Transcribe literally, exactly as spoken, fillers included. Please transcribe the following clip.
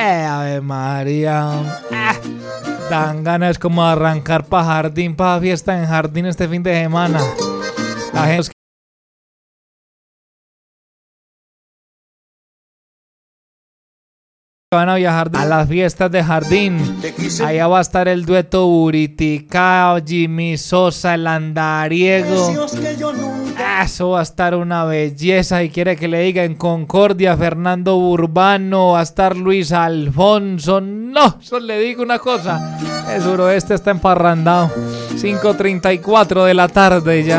Eh, Ave María. Ah, dan ganas como de arrancar para jardín, para fiesta en jardín este fin de semana. La gente van a viajar a las fiestas de jardín. Allá va a estar el dueto Buritica, Jimmy Sosa, el andariego. Eso va a estar una belleza. Y quiere que le diga en Concordia Fernando Urbano, va a estar Luis Alfonso. No, eso le digo una cosa. El suroeste está emparrandado. cinco treinta y cuatro de la tarde ya.